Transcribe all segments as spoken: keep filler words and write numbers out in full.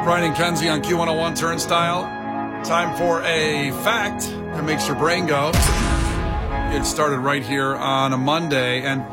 Brian and Kenzie on Q one oh one Turnstile. Time for a fact that makes your brain go. It started right here on a Monday, and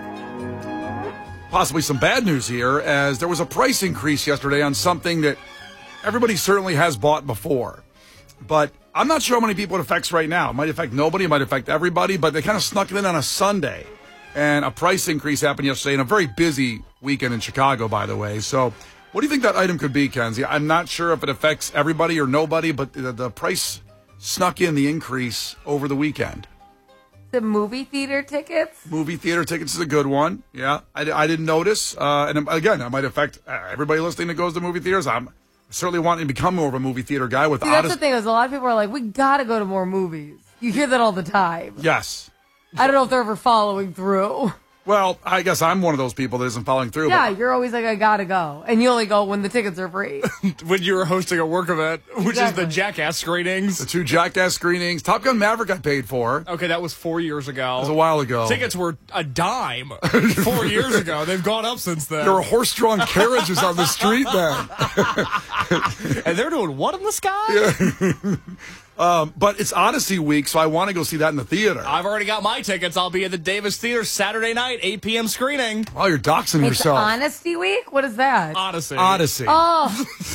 possibly some bad news here, as there was a price increase yesterday on something that everybody certainly has bought before. But I'm not sure how many people it affects right now. It might affect nobody, it might affect everybody, but they kind of snuck it in on a Sunday. And a price increase happened yesterday in a very busy weekend in Chicago, by the way. So what do you think that item could be, Kenzie? I'm not sure if it affects everybody or nobody, but the, the price snuck in the increase over the weekend. The movie theater tickets? Movie theater tickets is a good one. Yeah, I, I didn't notice. Uh, and again, it might affect everybody listening that goes to movie theaters. I'm certainly wanting to become more of a movie theater guy. With See, honest- that's the thing is a lot of people are like, we got to go to more movies. You hear that all the time. Yes. I don't know if they're ever following through. Well, I guess I'm one of those people that isn't following through. Yeah, but you're always like, I gotta go. And you only go when the tickets are free. When you were hosting a work event, which Exactly. is the Jackass screenings. the two Jackass screenings. Top Gun Maverick I paid for. It Okay, that was four years ago. was a while ago. Tickets were a dime four years ago. They've gone up since then. There were horse-drawn carriages on the street then. And they're doing what in the sky? Um, but it's Odyssey week, so I want to go see that in the theater. I've already got my tickets. I'll be at the Davis Theater Saturday night, eight p.m. screening. Wow, you're doxing It's yourself. Honesty Week? What is that? Odyssey. Odyssey. Oh.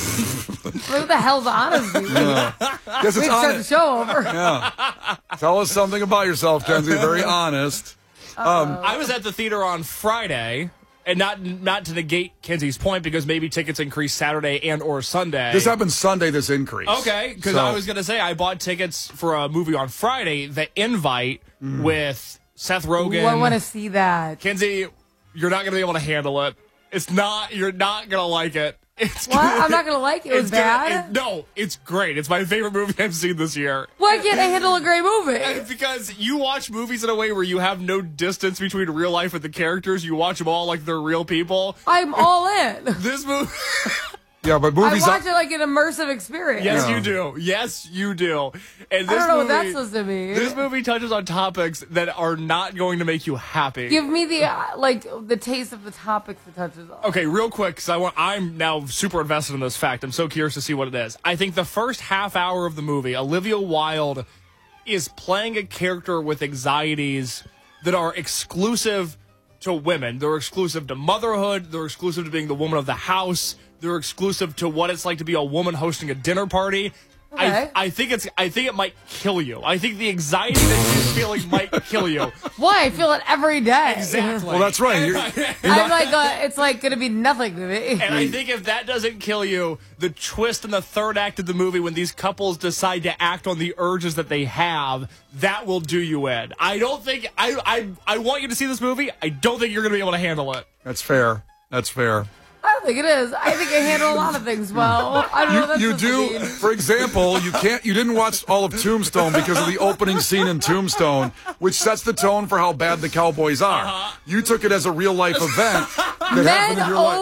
What the hell's Honesty Week? Guess We it's can start the honest. show over. Yeah. Tell us something about yourself, Kenzie. Very honest. Um, I was at the theater on Friday, and not not to negate Kenzie's point, because maybe tickets increased Saturday and or Sunday. this happened Sunday, this increase. Okay, because So- I was going to say I bought tickets for a movie on Friday, The Invite, Mm. with Seth Rogen. Ooh, I want to see that. Kenzie, you're not going to be able to handle it. It's not. You're not going to like it. It's What? I'm not going to like it. It was It's gonna- bad? it- no, it's great. It's my favorite movie I've seen this year. Why can't I handle a great movie? Because you watch movies in a way where you have no distance between real life and the characters. You watch them all like they're real people. I'm all in. This movie. Yeah, but I movies. watch it like an immersive experience. Yes, Yeah. you do. Yes, you do. And this I don't know movie, what that's supposed to mean. This movie touches on topics that are not going to make you happy. Give me the uh, like the taste of the topics it touches on. Okay, real quick, because I want, I'm now super invested in this fact. I'm so curious to see what it is. I think the first half hour of the movie, Olivia Wilde is playing a character with anxieties that are exclusive to women. They're exclusive to motherhood. They're exclusive to being the woman of the house. They're exclusive to what it's like to be a woman hosting a dinner party. Okay. I, I think it's. I think it might kill you. I think the anxiety that she's feeling might kill you. Why? I feel it every day. Exactly. Well, that's right. You're- I'm like, uh, it's like going to be nothing to me. And I think if that doesn't kill you, the twist in the third act of the movie, when these couples decide to act on the urges that they have, that will do you in. I don't think I I I want you to see this movie. I don't think you're going to be able to handle it. That's fair. That's fair. I don't think it is. I think I handle a lot of things well. I don't know what that's You, you supposed do, to mean. for example, you can't. You didn't watch all of Tombstone because of the opening scene in Tombstone, which sets the tone for how bad the Cowboys are. Uh-huh. You took it as a real life event that Men happened in your life.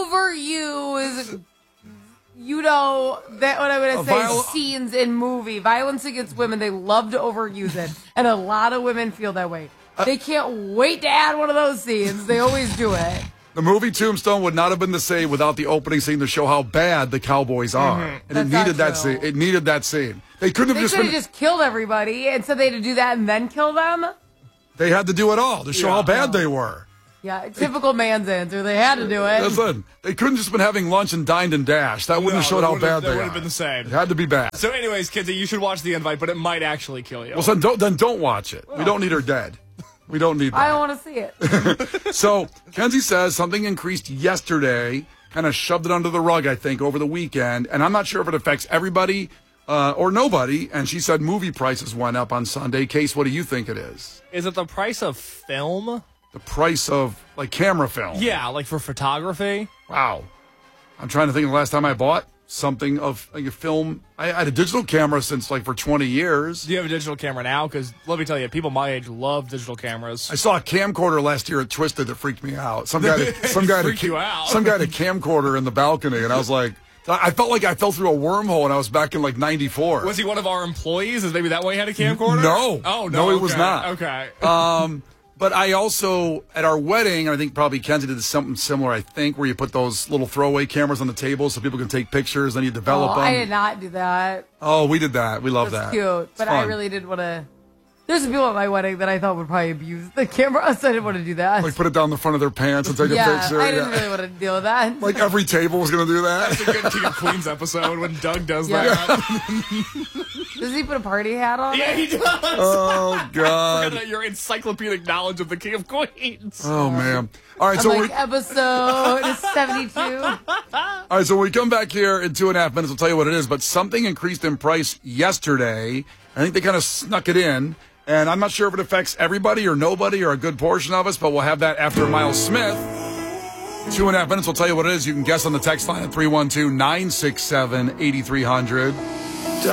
overuse, you know, that what I'm going A to say, viol- scenes in movie. Violence against women, they love to overuse it. And a lot of women feel that way. Uh, They can't wait to add one of those scenes. They always do it. The movie Tombstone would not have been the same without the opening scene to show how bad the Cowboys are, and That's it needed not that true. scene. It needed that scene. They couldn't have They just could been. have just killed everybody, and so they had to do that and then kill them. They had to do it all to show Yeah. how bad they were. Yeah, typical man's answer. They had to do it. Listen, they couldn't just been having lunch and dined and dashed. That wouldn't have showed that how would've- bad that they would've are. been the same. It had to be bad. So, anyways, kids, you should watch The Invite, but it might actually kill you. Well, then don't, then don't watch it. We don't need her dead. We don't need that. I don't want to see it. So Kenzie says something increased yesterday, kind of shoved it under the rug, I think, over the weekend. And I'm not sure if it affects everybody uh, or nobody. And she said movie prices went up on Sunday. Case, what do you think it is? Is it the price of film? The price of, like, camera film. Yeah, like for photography. Wow. I'm trying to think of the last time I bought something of like a film. I, I had a digital camera since, like, for twenty years. Do you have a digital camera now? Because let me tell you, people my age love digital cameras. I saw a camcorder last year at Twisted that freaked me out. Some guy, that, some guy, Freaked had a, you out. some guy had a camcorder in the balcony, and I was like, I felt like I fell through a wormhole, and I was back in like ninety-four. Was he one of our employees? Is maybe that why he had a camcorder? No, Oh, no. no, he was okay, not. Okay. Um, But I also, at our wedding, I think probably Kenzie did something similar, I think, where you put those little throwaway cameras on the table so people can take pictures, then you develop Oh, them. I did not do that. Oh, we did that. We love That's that. cute. It's But I fun. really did want to. There's some people at my wedding that I thought would probably abuse the camera, so I didn't want to do that. Like put it down the front of their pants and take yeah, a picture. I didn't yeah. really want to deal with that. Like every table was going to do that. It's a good King of Queens episode when Doug does Yeah. that. Does he put a party hat on? Yeah, he does. Oh, God. Forget your encyclopedic knowledge of the King of Queens. Oh, man. All right, I'm so like, we, episode seventy-two. all right, so when we come back here in two and a half minutes, we'll tell you what it is. But something increased in price yesterday. I think they kind of snuck it in. And I'm not sure if it affects everybody or nobody or a good portion of us, but we'll have that after Miles Smith. Two and a half minutes, we'll tell you what it is. You can guess on the text line at three one two, nine six seven, eight three zero zero.